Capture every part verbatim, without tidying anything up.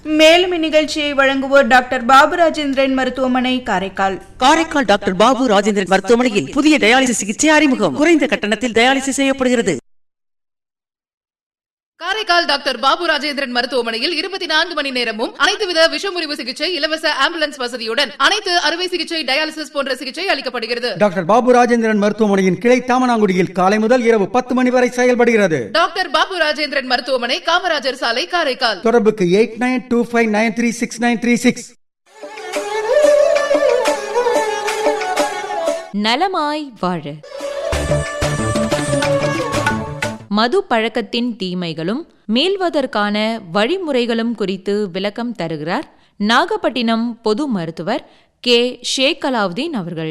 மேலும் இந்நிகழ்ச்சியை வழங்குவோர் டாக்டர் பாபு ராஜேந்திரன் மருத்துவமனை காரைக்கால். காரைக்கால் டாக்டர் பாபு ராஜேந்திரன் மருத்துவமனையில் புதிய டயாலிசிஸ் சிகிச்சை அறிமுகம். குறைந்த கட்டணத்தில் டயாலிசிஸ் செய்யப்படுகிறது. காரைக்கால் டாக்டர் பாபு ராஜேந்திரன் மருத்துவமனையில் இருபத்தி நான்கு மணி நேரமும் அனைத்து வித விஷமுறிவு சிகிச்சை, இலவச ஆம்புலன்ஸ் வசதியுடன் அனைத்து அறுவை சிகிச்சை, டயாலிசிஸ் போன்ற சிகிச்சை அளிக்கப்படுகிறது. டாக்டர் பாபு ராஜேந்திரன் மருத்துவமனையின் கிளை தாமனாங்குடியில் காலை முதல் இரவு பத்து மணி வரை செயல்படுகிறது. டாக்டர் பாபு ராஜேந்திரன் மருத்துவமனை, காமராஜர் சாலை, காரைக்கால். தொடர்புக்கு eight nine two five nine three six nine three six. நலமாய் வாழ மது பழக்கத்தின் தீமைகளும் மீள்வதற்கான வழிமுறைகளும் குறித்து விளக்கம் தருகிறார் நாகப்பட்டினம் பொது மருத்துவர் கே ஷேக் அலாவுதீன் அவர்கள்.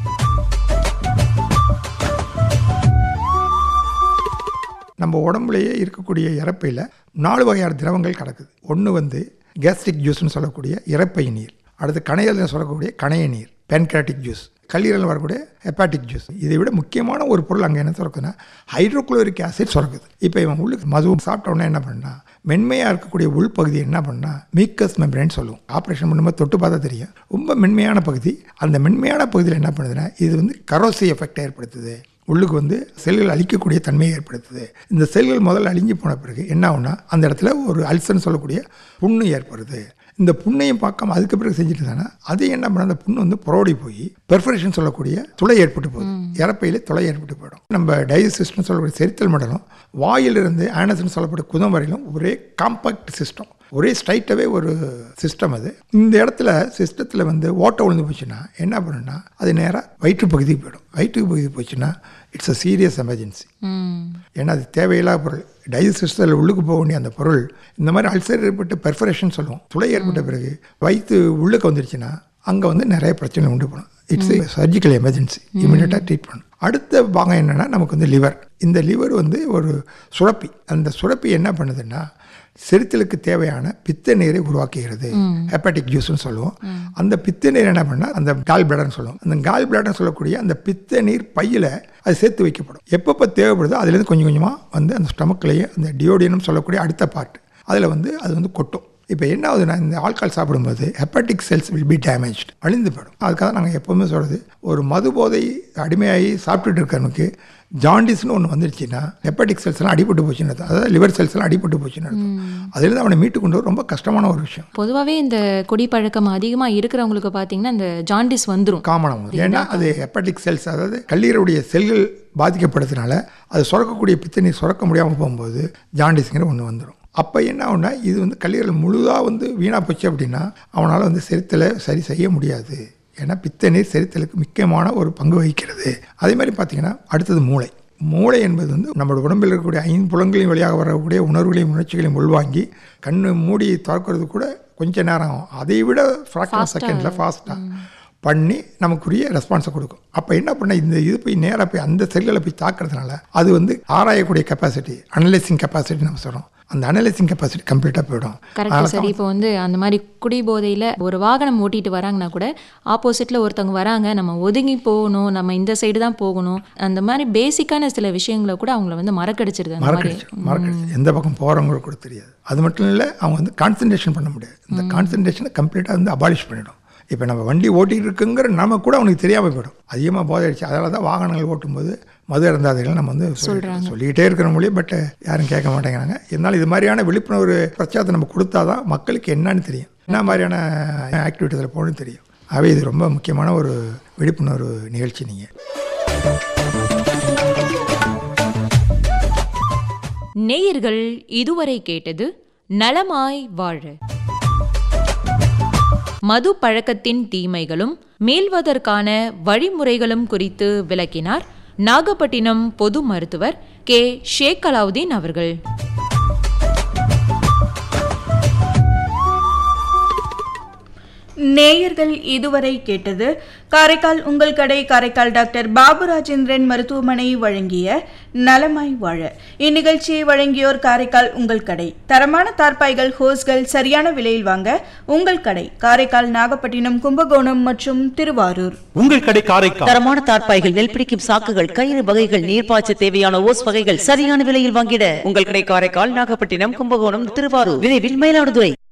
நம்ம உடம்புலேயே இருக்கக்கூடிய இறப்பையில் நாலு வகையான திரவங்கள் கிடக்குது. ஒன்று வந்து கேஸ்ட்ரிக் ஜூஸ்ன்னு சொல்லக்கூடிய இறப்பை நீர், அடுத்து கணையல்னு சொல்லக்கூடிய கணைய நீர், பென்கிராட்டிக் ஜூஸ், கல்லீரல் வரக்கூடிய ஹெப்பாட்டிக் ஜூஸ். இதை விட முக்கியமான ஒரு பொருள் அங்கே என்ன சுரக்குதுன்னா ஹைட்ரோக்ளோரிக் ஆசிட் சுரக்குது. இப்போ இவன் உள்ளுக்கு மது சாப்பிட்டோன்னே என்ன பண்ணா, மென்மையாக இருக்கக்கூடிய உள்பகுதி என்ன பண்ணால் மீக்கஸ் மெம்பரேன்னு சொல்லுவோம். ஆப்ரேஷன் பண்ணும்போது தொட்டு பார்த்தா தெரியும், ரொம்ப மென்மையான பகுதி. அந்த மென்மையான பகுதியில் என்ன பண்ணுதுன்னா இது வந்து கரோசிவ் எஃபெக்டை ஏற்படுத்துது. உள்ளுக்கு வந்து செல்கள் அழிக்கக்கூடிய தன்மையை ஏற்படுத்துது. இந்த செல்கள் முதல்ல அழிஞ்சு போன பிறகு என்ன ஆகுனா அந்த இடத்துல ஒரு அல்சர்னு சொல்லக்கூடிய புண்ணு ஏற்படுது. இந்த புண்ணையும் பார்க்காம அதுக்கு பிறகு செஞ்சுட்டு தானே அது என்ன பண்ண, அந்த புண்ணு வந்து புரோடி போய் பெர்ஃபரேஷன் சொல்லக்கூடிய துளை ஏற்பட்டு போகுது. இறப்பையில துளை ஏற்பட்டு போயிடும். நம்ம டைஜஸ்டிவ்னு சொல்லக்கூடிய செரித்தல் மண்டலம் வாயிலிருந்து ஆனஸ்ன்னு சொல்லக்கூடிய குதம் வரையிலும் ஒரே காம்பாக்ட் சிஸ்டம், ஒரே ஸ்ட்ரைட்டாகவே ஒரு சிஸ்டம். அது இந்த இடத்துல சிஸ்டத்தில் வந்து ஓட்டை விழுந்து போச்சுன்னா என்ன பண்ணுன்னா அது நேராக வயிற்று பகுதிக்கு போயிடும். வயிற்று பகுதி போச்சுன்னா இட்ஸ் அ சீரியஸ் எமர்ஜென்சி. ஏன்னா அது தேவையில்லாத பொருள். டைஜஸ்டிவ்ல உள்ளுக்கு போக வேண்டிய அந்த பொருள் இந்த மாதிரி அல்சர் ஏற்பட்டு பெர்ஃபரேஷன் சொல்லுவோம். துளை ஏற்பட்ட பிறகு வயிற்று உள்ளுக்கு வந்துருச்சுன்னா அங்கே வந்து நிறைய பிரச்சனை உண்டு போகணும். இட்ஸ் ஏ சர்ஜிக்கல் எமர்ஜென்சி, இமீடியட்டாக ட்ரீட் பண்ணணும். அடுத்த பாகம் என்னென்னா நமக்கு வந்து லிவர். இந்த லிவர் வந்து ஒரு சுரப்பி. அந்த சுரப்பி என்ன பண்ணுதுன்னா செரித்தலுக்கு தேவையான பித்த நீரை உருவாக்குகிறது. ஹெப்பாட்டிக் ஜூஸ்ன்னு சொல்லுவோம். அந்த பித்த நீர் என்ன பண்ணால் அந்த கால் பிளாடர்னு சொல்லுவோம். அந்த கால் பிளாடர்னு சொல்லக்கூடிய அந்த பித்த நீர் பையில் அது சேர்த்து வைக்கப்படும். எப்பப்போ தேவைப்படுதோ அதுலேருந்து கொஞ்சம் கொஞ்சமாக வந்து அந்த ஸ்டமக்லேயே அந்த டியோடினம் சொல்லக்கூடிய அடுத்த பார்ட் அதில் வந்து அது வந்து கொட்டும். இப்போ என்ன ஆகுதுன்னா இந்த ஆல்கால் சாப்பிடும்போது hepatic cells will be damaged, அழிந்து போயிடும். அதுக்காக நாங்கள் எப்போவுமே சொல்கிறது, ஒரு மது போதை அடிமையாகி சாப்பிட்டுட்டு இருக்கிறவனுக்கு ஜாண்டிஸ்னு ஒன்று வந்துருச்சுன்னா ஹெப்பாட்டிக் செல்ஸ்லாம் அடிபட்டு போச்சுன்னு, அதாவது லிவர் செல்ஸ்லாம் அடிபட்டு போச்சுன்னு அர்த்தம். அதுலேருந்து அவனை மீட்டு கொண்டு வர ரொம்ப கஷ்டமான ஒரு விஷயம். பொதுவாகவே இந்த குடிப்பழக்கம் அதிகமாக இருக்கிறவங்களுக்கு பார்த்தீங்கன்னா இந்த ஜாண்டிஸ் வந்துடும் காமனாக. ஏன்னா அது ஹெப்பாட்டிக் செல்ஸ், அதாவது கல்லீரலுடைய செல்கள் பாதிக்கப்படுறதுனால அது சுரக்கக்கூடிய பித்த நீர் சுரக்க முடியாமல் போகும்போது ஜாண்டிஸுங்கிற ஒன்று வந்துடும். அப்போ என்ன ஆகுனா இது வந்து கல்லீரல் முழுதாக வந்து வீணாக போச்சு அப்படின்னா அவனால் வந்து செரித்தலை சரி செய்ய முடியாது. ஏன்னா பித்த நீர் செரித்தலுக்கு முக்கியமான ஒரு பங்கு வகிக்கிறது. அதே மாதிரி பார்த்திங்கன்னா அடுத்தது மூளை. மூளை என்பது வந்து நம்மளோட உடம்பில் இருக்கக்கூடிய ஐந்து புலன்களையும் வழியாக வரக்கூடிய உணர்வுகளையும் உணர்ச்சிகளையும் உள்வாங்கி கண்ணு மூடி திறக்கிறது கூட கொஞ்சம் நேரம் ஆகும். அதை விட ஃப்ராக்ஷன் செகண்டில் ஃபாஸ்ட்டாக பண்ணி நமக்குரிய ரெஸ்பான்ஸை கொடுக்கும். அப்போ என்ன பண்ண இந்த இது போய் நேராக போய் அந்த செல்களை போய் தாக்குறதுனால அது வந்து ஆராயக்கூடிய கெப்பாசிட்டி, அனலைசிங் கெப்பாசிட்டி நம்ம சொல்கிறோம், அந்த அனலைசிங் கெப்பாசிட்டி கம்ப்ளீட்டாக போயிடும். கரெக்டாக சார். இப்போ வந்து அந்த மாதிரி குடி போதையில் ஒரு வாகனம் ஓட்டிட்டு வராங்கன்னா கூட ஆப்போசிட்டில் ஒருத்தவங்க வராங்க, நம்ம ஒதுங்கி போகணும், நம்ம இந்த சைடு தான் போகணும், அந்த மாதிரி பேசிக்கான சில விஷயங்களை கூட அவங்கள வந்து மறக்கடிச்சிருது. மறக்கடிச்சு மறக்கடிச்சு எந்த பக்கம் போகிறவங்களுக்கு கூட தெரியாது. அது மட்டும் இல்லை, அவங்க வந்து கான்சன்ட்ரேஷன் பண்ண முடியாது. இந்த கான்சன்ட்ரேஷனை கம்ப்ளீட்டாக வந்து அபாலிஷ் பண்ணிடும். இப்போ நம்ம வண்டி ஓட்டிகிட்டு இருக்குங்கிற நம்ம கூட அவனுக்கு தெரியாமல் போயிடும். அதிகமாக போதை அடிச்சு. அதனால தான் வாகனங்கள் ஓட்டும்போது மது அருந்தாதைகள் நம்ம வந்து சொல்லிக்கிட்டே இருக்கிற மொழியே, பட் யாரும் கேட்க மாட்டேங்கிறாங்க. இருந்தாலும் இது மாதிரியான விழிப்புணர்வு பிரச்சாரத்தை நம்ம கொடுத்தா தான் மக்களுக்கு என்னன்னு தெரியும், என்ன மாதிரியான ஆக்டிவிட்டிஸில் போகணும்னு தெரியும். ஆகவே இது ரொம்ப முக்கியமான ஒரு விழிப்புணர்வு நிகழ்ச்சி. நீங்கள் நேயர்கள் இதுவரை கேட்டது நலமாய் வாழ. மது பழக்கத்தின் தீமைகளும் மீள்வதற்கான வழிமுறைகளும் குறித்து விளக்கினார் நாகப்பட்டினம் பொது மருத்துவர் கே ஷேக் அலாவுதீன் அவர்கள். நேயர்கள் இதுவரை கேட்டது காரைக்கால் உங்கள் கடை காரைக்கால் டாக்டர் பாபு ராஜேந்திரன் மருத்துவமனை வழங்கிய நலமாய் வாழ. இந்நிகழ்ச்சியை வழங்கியோர் காரைக்கால் உங்கள் கடை. தரமான தார்பாய்கள், ஹோஸ்கள் சரியான விலையில் வாங்க உங்கள் கடை காரைக்கால், நாகப்பட்டினம், கும்பகோணம் மற்றும் திருவாரூர். உங்கள் கடை காரைக்கால். தரமான தார்பாய்கள், நெல் பிடிக்கும் சாக்குகள், கயிறு வகைகள், நீர்ப்பாய்ச்ச தேவையான ஓஸ் வகைகள் சரியான விலையில் வாங்கிட உங்கள் கடை காரைக்கால், நாகப்பட்டினம், கும்பகோணம், திருவாரூர், விரைவில் மயிலாடுதுறை.